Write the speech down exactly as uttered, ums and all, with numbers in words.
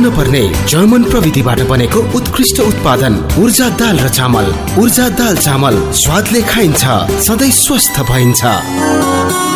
हुन पर्ने जर्मन प्रविधिबाट बनेको उत्कृष्ट उत्पादन ऊर्जा दाल र चामल। ऊर्जा दाल चामल स्वादले खाइन्छ, सधैँ स्वस्थ भइन्छ।